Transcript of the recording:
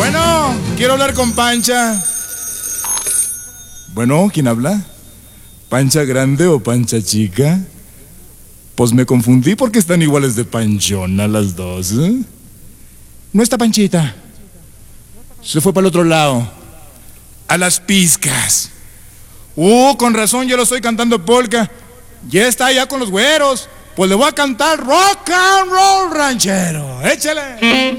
Bueno, quiero hablar con Pancha. Bueno, ¿quién habla? ¿Pancha grande o Pancha chica? Pues me confundí porque están iguales de panchona las dos, ¿eh? No está Panchita. Se fue para el otro lado. A las pizcas. Con razón yo lo estoy cantando polka. Ya está allá con los güeros. Pues le voy a cantar rock and roll ranchero. Échale.